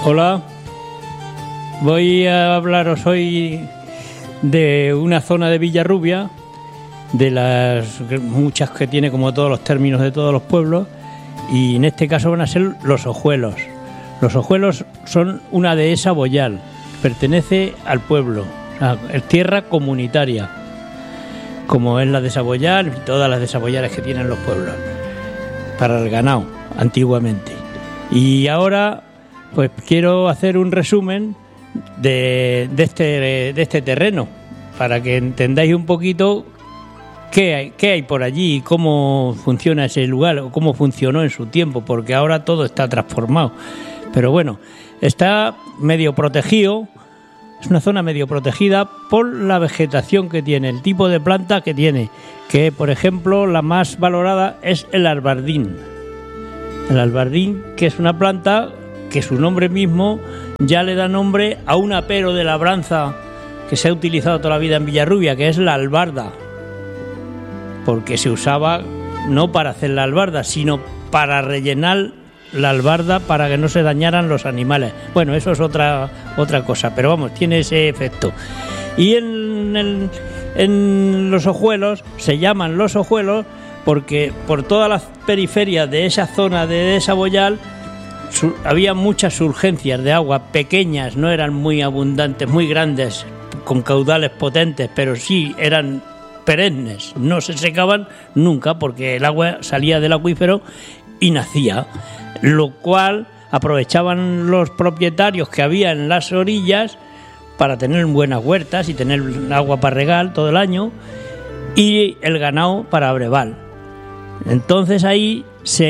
Hola, voy a hablaros hoy de una zona de Villarrubia, de las muchas que tiene, como todos los términos de todos los pueblos, y en este caso van a ser los Ojuelos. Los Ojuelos son una dehesa boyal, pertenece al pueblo, es tierra comunitaria, como es la de Saboyal y todas las de Saboyales que tienen los pueblos, para el ganado, antiguamente. Y ahora pues quiero hacer un resumen de este terreno, para que entendáis un poquito qué hay por allí y cómo funciona ese lugar, o cómo funcionó en su tiempo, porque ahora todo está transformado. Pero bueno, está medio protegido, es una zona medio protegida por la vegetación que tiene, el tipo de planta que tiene, que por ejemplo la más valorada es el albardín. El albardín, que es una planta que su nombre mismo ya le da nombre a un apero de labranza que se ha utilizado toda la vida en Villarrubia, que es la albarda, porque se usaba no para hacer la albarda, sino para rellenar la albarda para que no se dañaran los animales. Bueno, eso es otra cosa, pero vamos, tiene ese efecto. Y en los Ojuelos, se llaman los Ojuelos porque por todas las periferias de esa zona de Saboyal había muchas surgencias de agua pequeñas, no eran muy abundantes, muy grandes, con caudales potentes, pero sí eran perennes, no se secaban nunca porque el agua salía del acuífero y nacía, lo cual aprovechaban los propietarios que había en las orillas para tener buenas huertas y tener agua para regar todo el año y el ganado para breval. Entonces ahí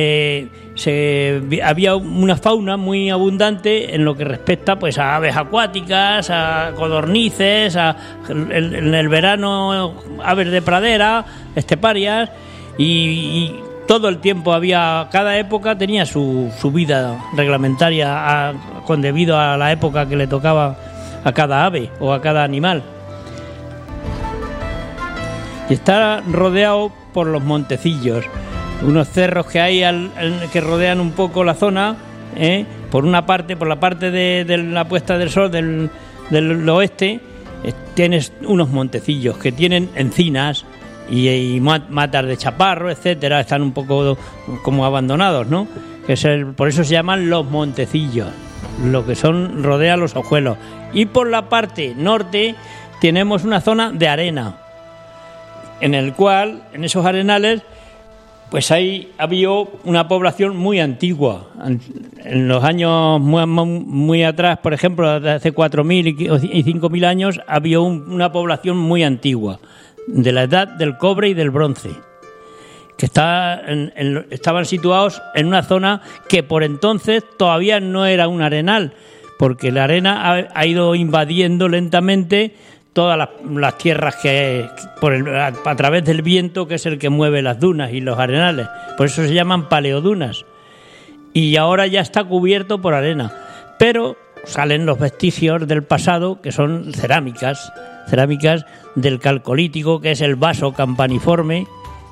había una fauna muy abundante en lo que respecta pues a aves acuáticas, a codornices, en el verano aves de pradera, esteparias, y todo el tiempo cada época tenía su vida reglamentaria debido a la época que le tocaba a cada ave o a cada animal. Y está rodeado por los montecillos, unos cerros que hay que rodean un poco la zona, por la parte de la puesta del sol del oeste, tienes unos montecillos que tienen encinas y matas de chaparro, etcétera, están un poco como abandonados, ¿no? Por eso se llaman los montecillos, lo que rodea los Ojuelos. Y por la parte norte tenemos una zona de arena, en el cual, en esos arenales, pues había una población muy antigua. En los años muy atrás, por ejemplo, de hace 4.000 y 5.000 años, había una población muy antigua, de la edad del cobre y del bronce, que estaban situados en una zona que por entonces todavía no era un arenal, porque la arena ha ido invadiendo lentamente todas las tierras a través del viento, que es el que mueve las dunas y los arenales. Por eso se llaman paleodunas. Y ahora ya está cubierto por arena. Pero salen los vestigios del pasado, que son cerámicas del calcolítico, que es el vaso campaniforme,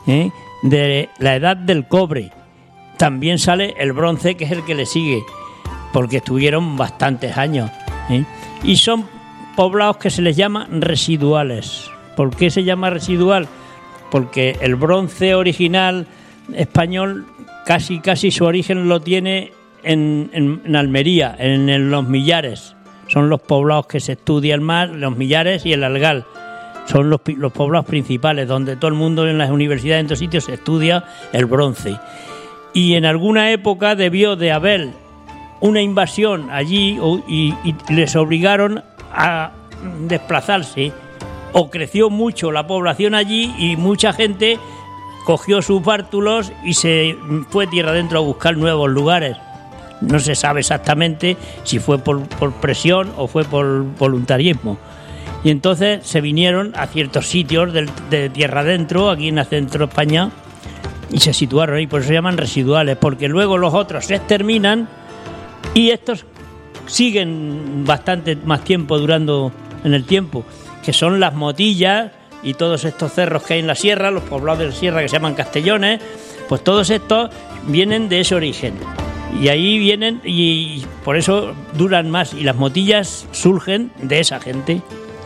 de la edad del cobre. También sale el bronce, que es el que le sigue, porque estuvieron bastantes años. Y son poblados que se les llama residuales. ¿Por qué se llama residual? Porque el bronce original español casi su origen lo tiene en Almería, en los Millares. Son los poblados que se estudian más, los Millares y el Algal. Son los poblados principales, donde todo el mundo en las universidades, en todos sitios, se estudia el bronce. Y en alguna época debió de haber una invasión allí y les obligaron a desplazarse, o creció mucho la población allí y mucha gente cogió sus bártulos y se fue tierra adentro a buscar nuevos lugares. No se sabe exactamente si fue por presión o fue por voluntarismo. Y entonces se vinieron a ciertos sitios de tierra adentro, aquí en el centro de España, y se situaron ahí. Por eso se llaman residuales, porque luego los otros se exterminan y estos siguen bastante más tiempo durando en el tiempo, que son las Motillas y todos estos cerros que hay en la sierra, los poblados de la sierra que se llaman Castellones, pues todos estos vienen de ese origen. Y ahí vienen y por eso duran más. Y las motillas surgen de esa gente.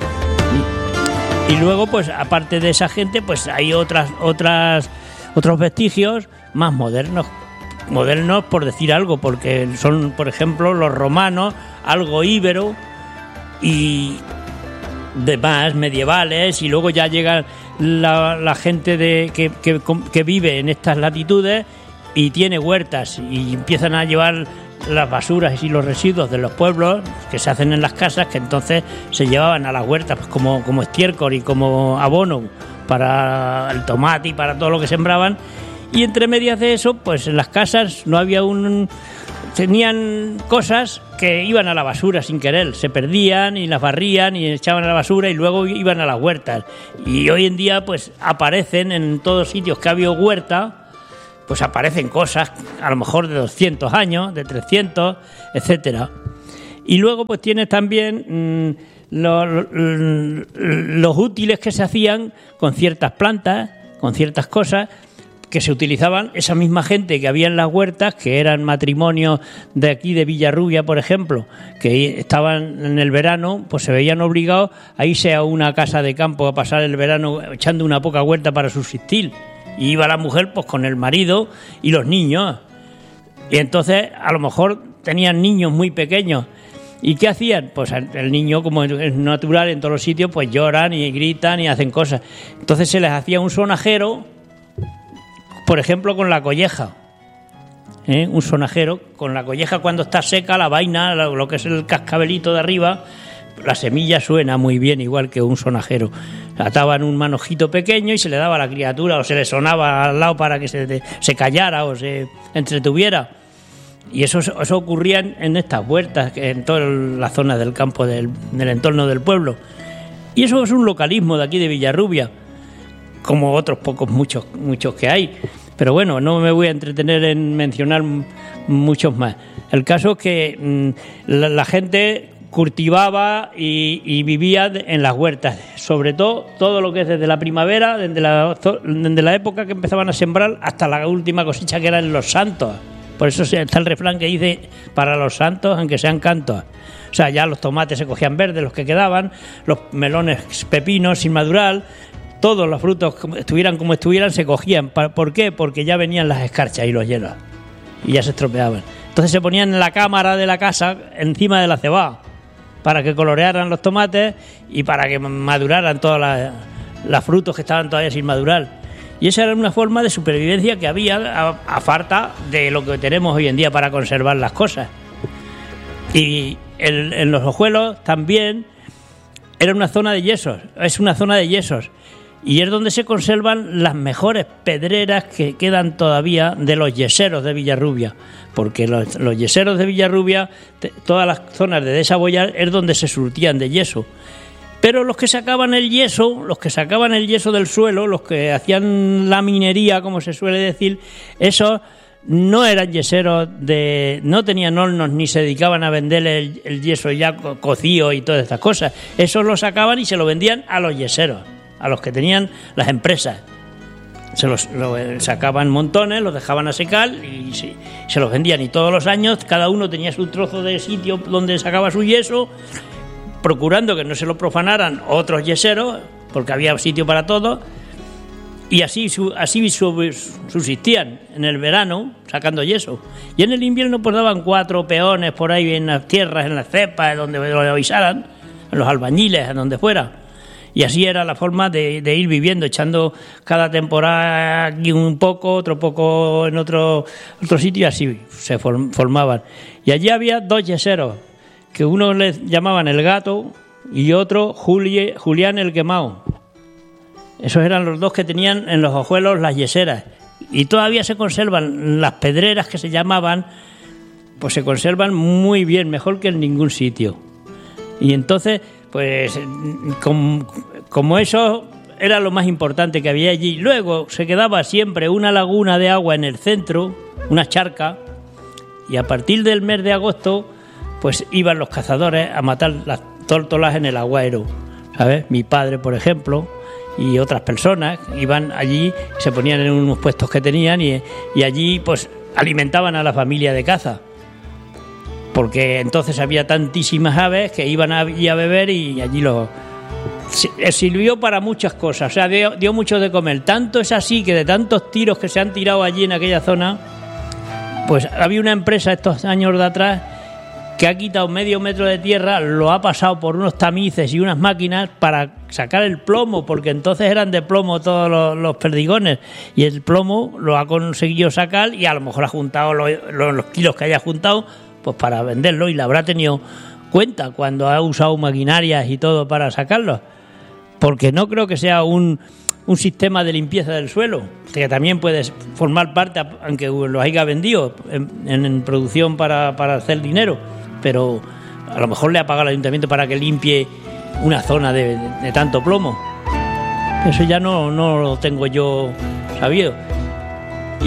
Y luego, pues aparte de esa gente, pues hay otros vestigios más modernos por decir algo, porque son, por ejemplo, los romanos, algo íbero y demás medievales, y luego ya llega la gente que vive en estas latitudes y tiene huertas y empiezan a llevar las basuras y los residuos de los pueblos que se hacen en las casas, que entonces se llevaban a las huertas, pues como estiércol y como abono para el tomate y para todo lo que sembraban. Y entre medias de eso, pues en las casas no había tenían cosas que iban a la basura sin querer, se perdían y las barrían y echaban a la basura y luego iban a las huertas. Y hoy en día pues aparecen en todos sitios que ha habido huerta, pues aparecen cosas a lo mejor de 200 años, de 300, etcétera. Y luego pues tienes también los útiles que se hacían con ciertas plantas, con ciertas cosas que se utilizaban esa misma gente que había en las huertas, que eran matrimonios de aquí de Villarrubia, por ejemplo, que estaban en el verano, pues se veían obligados a irse a una casa de campo a pasar el verano echando una poca huerta para subsistir. Y iba la mujer pues con el marido y los niños. Y entonces a lo mejor tenían niños muy pequeños. ¿Y qué hacían? Pues el niño, como es natural en todos los sitios, pues lloran y gritan y hacen cosas. Entonces se les hacía un sonajero, por ejemplo, con la colleja. Un sonajero con la colleja cuando está seca, la vaina, lo que es el cascabelito de arriba, la semilla suena muy bien, igual que un sonajero. Ataban un manojito pequeño y se le daba a la criatura, o se le sonaba al lado para que se callara o se entretuviera. Y eso ocurría en estas huertas, en toda la zona del campo, del entorno del pueblo. Y eso es un localismo de aquí de Villarrubia, como otros muchos que hay. Pero bueno, no me voy a entretener en mencionar muchos más. El caso es que la gente cultivaba y vivía en las huertas, sobre todo lo que es desde la primavera, desde la época que empezaban a sembrar hasta la última cosecha, que eran los santos. Por eso está el refrán que dice: para los santos, aunque sean cantos. O sea, ya los tomates se cogían verdes, los que quedaban, los melones, pepinos sin madurar, todos los frutos, estuvieran como estuvieran, se cogían. ¿Por qué? Porque ya venían las escarchas y los hielos y ya se estropeaban. Entonces se ponían en la cámara de la casa encima de la cebada para que colorearan los tomates y para que maduraran todos los frutos que estaban todavía sin madurar. Y esa era una forma de supervivencia que había a falta de lo que tenemos hoy en día para conservar las cosas. Y en los Ojuelos también era una zona de yesos, es una zona de yesos. Y es donde se conservan las mejores pedreras que quedan todavía de los yeseros de Villarrubia, porque los yeseros de Villarrubia, todas las zonas de Desabollar es donde se surtían de yeso. Pero los que sacaban el yeso del suelo, los que hacían la minería, como se suele decir, esos no eran yeseros no tenían hornos ni se dedicaban a vender el yeso ya cocido y todas estas cosas. Esos lo sacaban y se lo vendían a los yeseros, a los que tenían las empresas. Lo sacaban montones, los dejaban a secar y se los vendían. Y todos los años cada uno tenía su trozo de sitio donde sacaba su yeso, procurando que no se lo profanaran otros yeseros, porque había sitio para todos. Y así subsistían en el verano sacando yeso. Y en el invierno pues daban 4 peones por ahí en las tierras, en las cepas, donde lo avisaran, en los albañiles, en donde fuera. Y así era la forma de ir viviendo, echando cada temporada aquí un poco, otro poco en otro sitio, y así se formaban. Y allí había 2 yeseros, que uno les llamaban el Gato y otro Julián el Quemado. Esos eran los 2 que tenían en los Ojuelos las yeseras. Y todavía se conservan las pedreras que se llamaban, pues se conservan muy bien, mejor que en ningún sitio. Y entonces, pues como eso era lo más importante que había allí. Luego se quedaba siempre una laguna de agua en el centro, una charca, y a partir del mes de agosto pues iban los cazadores a matar las tórtolas en el agüero, ¿sabes? Mi padre, por ejemplo, y otras personas iban allí, se ponían en unos puestos que tenían y allí pues alimentaban a la familia de caza, porque entonces había tantísimas aves que iban allí a beber y allí sirvió para muchas cosas, o sea, dio mucho de comer. Tanto es así que de tantos tiros que se han tirado allí en aquella zona, pues había una empresa estos años de atrás que ha quitado medio metro de tierra, lo ha pasado por unos tamices y unas máquinas para sacar el plomo, porque entonces eran de plomo todos los perdigones, y el plomo lo ha conseguido sacar y a lo mejor ha juntado los kilos que haya juntado pues para venderlo, y le habrá tenido cuenta cuando ha usado maquinarias y todo para sacarlos, porque no creo que sea un sistema de limpieza del suelo, que también puede formar parte, aunque los haya vendido en producción para hacer dinero, pero a lo mejor le ha pagado al ayuntamiento para que limpie una zona de tanto plomo. Eso ya no lo tengo yo sabido.